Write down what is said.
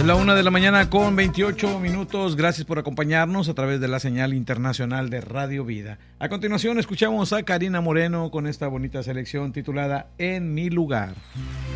La 1:28 a.m. Gracias por acompañarnos a través de la señal internacional de Radio Vida. A continuación escuchamos a Karina Moreno con esta bonita selección titulada En mi lugar.